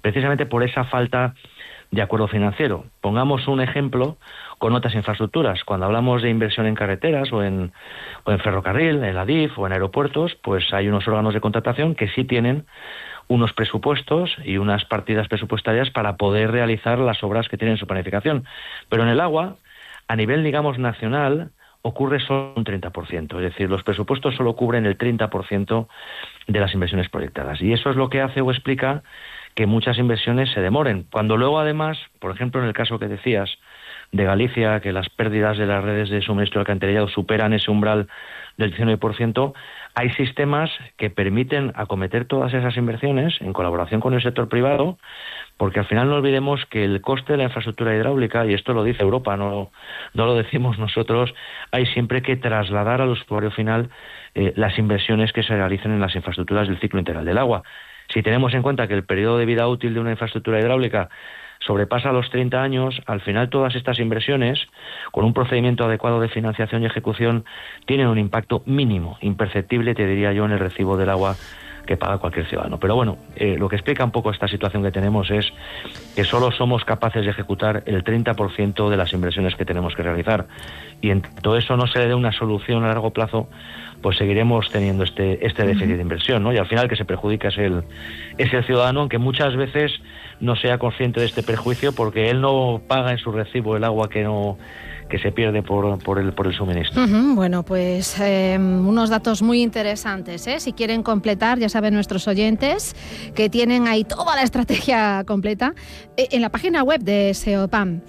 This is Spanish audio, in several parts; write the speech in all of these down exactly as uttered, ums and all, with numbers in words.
precisamente por esa falta de acuerdo financiero. Pongamos un ejemplo con otras infraestructuras. Cuando hablamos de inversión en carreteras o en, o en ferrocarril, en la D I F o en aeropuertos, pues hay unos órganos de contratación que sí tienen unos presupuestos y unas partidas presupuestarias para poder realizar las obras que tienen su planificación. Pero en el agua, a nivel, digamos, nacional, ocurre solo un treinta por ciento. Es decir, los presupuestos solo cubren el treinta por ciento de las inversiones proyectadas. Y eso es lo que hace o explica que muchas inversiones se demoren. Cuando luego, además, por ejemplo, en el caso que decías de Galicia, que las pérdidas de las redes de suministro de alcantarillado superan ese umbral del diecinueve por ciento, hay sistemas que permiten acometer todas esas inversiones en colaboración con el sector privado, porque al final no olvidemos que el coste de la infraestructura hidráulica, y esto lo dice Europa, no, no lo decimos nosotros, hay siempre que trasladar al usuario final eh, las inversiones que se realicen en las infraestructuras del ciclo integral del agua. Si tenemos en cuenta que el periodo de vida útil de una infraestructura hidráulica sobrepasa los treinta años, al final todas estas inversiones, con un procedimiento adecuado de financiación y ejecución, tienen un impacto mínimo, imperceptible, te diría yo, en el recibo del agua que paga cualquier ciudadano. Pero bueno, eh, lo que explica un poco esta situación que tenemos es que solo somos capaces de ejecutar el treinta por ciento de las inversiones que tenemos que realizar. Y en todo eso no se le dé una solución a largo plazo, pues seguiremos teniendo este este déficit de inversión, ¿no? Y al final el que se perjudica es el, es el ciudadano, aunque muchas veces no sea consciente de este perjuicio porque él no paga en su recibo el agua que no que se pierde por, por, el, por el suministro. Uh-huh. Bueno, pues eh, unos datos muy interesantes, ¿eh? Si quieren completar, ya saben nuestros oyentes que tienen ahí toda la estrategia completa eh, en la página web de SEOPAM.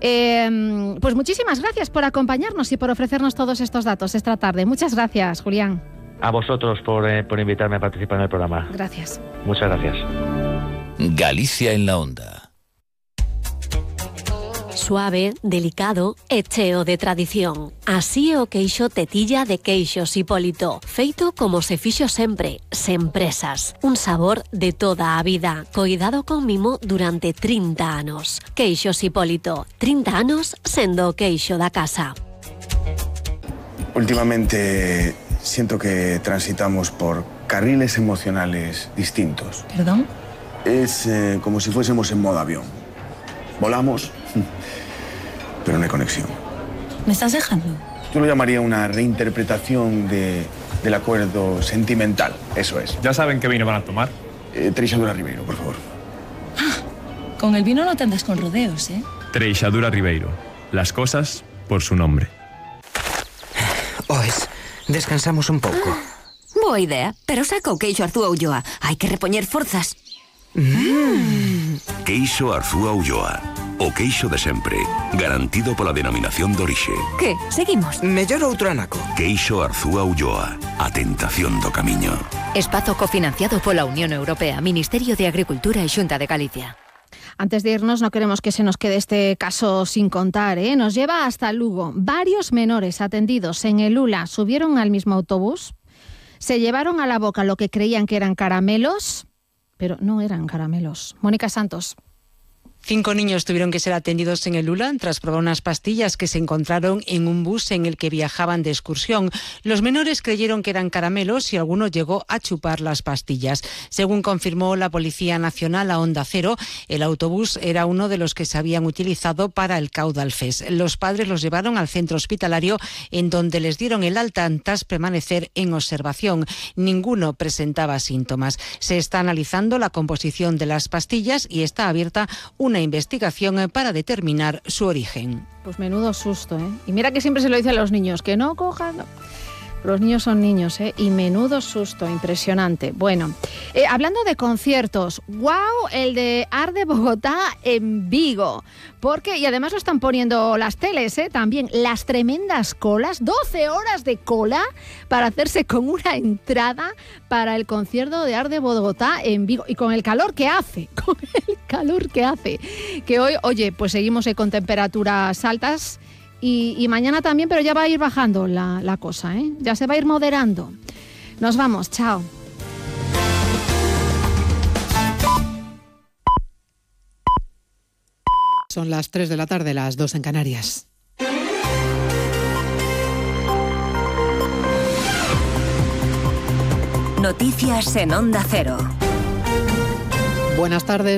Eh, pues muchísimas gracias por acompañarnos y por ofrecernos todos estos datos esta tarde. Muchas gracias, Julián. A vosotros por, eh, por invitarme a participar en el programa. Gracias. Muchas gracias. Galicia en la Onda. Suave, delicado e cheo de tradición. Así é o queixo tetilla de Queixos Hipólito, feito como se fixo sempre, sen presas. Un sabor de toda a vida, coidado con mimo durante trinta anos. Queixos Hipólito, trinta anos sendo o queixo da casa. Últimamente siento que transitamos por carriles emocionales distintos. ¿Perdón? Es eh, como si fuésemos en modo avión. Volamos, pero no hay conexión. ¿Me estás dejando? Yo lo llamaría una reinterpretación de, del acuerdo sentimental, eso es. ¿Ya saben qué vino van a tomar? Eh, Treixadura Ribeiro, por favor. Ah, con el vino no te andas con rodeos, ¿eh? Treixadura Ribeiro. Las cosas por su nombre. Oes, descansamos un pouco. Boa idea, pero saca o queixo Arzúa Ulloa. Hai que repoñer forzas. Mm. Queixo Arzúa Ulloa. O queixo de sempre, garantido pola denominación de orixe. Que? Seguimos? Mellor outro anaco. Queixo Arzúa Ulloa. A tentación do camiño. Espazo cofinanciado pola Unión Europea, Ministerio de Agricultura e Xunta de Galicia. Antes de irnos, no queremos que se nos quede este caso sin contar, ¿eh? Nos lleva hasta Lugo. Varios menores atendidos en el U L A subieron al mismo autobús, se llevaron a la boca lo que creían que eran caramelos, pero no eran caramelos. Mónica Santos. Cinco niños tuvieron que ser atendidos en el U L A tras probar unas pastillas que se encontraron en un bus en el que viajaban de excursión. Los menores creyeron que eran caramelos y alguno llegó a chupar las pastillas. Según confirmó la Policía Nacional a Onda Cero, el autobús era uno de los que se habían utilizado para el Caudal Fest. Los padres los llevaron al centro hospitalario en donde les dieron el alta tras permanecer en observación. Ninguno presentaba síntomas. Se está analizando la composición de las pastillas y está abierta una una investigación para determinar su origen. Pues menudo susto, ¿eh? Y mira que siempre se lo dice a los niños, que no cojan... No. Los niños son niños, ¿eh? Y menudo susto, impresionante. Bueno, eh, hablando de conciertos, ¡guau! El de Arde Bogotá en Vigo. Porque, y además lo están poniendo las teles, ¿eh? También, las tremendas colas, doce horas de cola para hacerse con una entrada para el concierto de Arde Bogotá en Vigo. Y con el calor que hace, con el calor que hace. Que hoy, oye, pues seguimos eh, con temperaturas altas. Y, y mañana también, pero ya va a ir bajando la, la cosa, ¿eh? Ya se va a ir moderando. Nos vamos, chao. Son las tres de la tarde, las dos en Canarias. Noticias en Onda Cero. Buenas tardes.